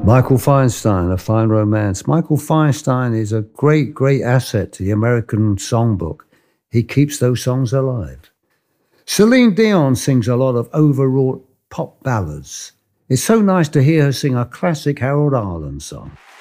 Michael Feinstein, A Fine Romance. Michael Feinstein is a great, great asset to the American songbook. He keeps those songs alive. Celine Dion sings a lot of overwrought pop ballads. It's so nice to hear her sing a classic Harold Arlen song.